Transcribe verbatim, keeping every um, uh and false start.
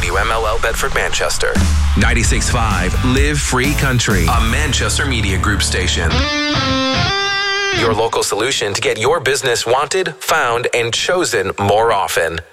W M L L Bedford, Manchester. ninety-six point five Live Free Country, a Manchester Media Group station. Your local solution to get your business wanted, found, and chosen more often.